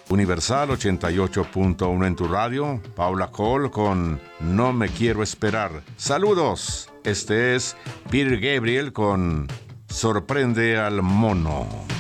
Universal 88.1 en tu radio. Paula Cole con No me quiero esperar. Saludos. Este es Peter Gabriel con Sorprende al mono.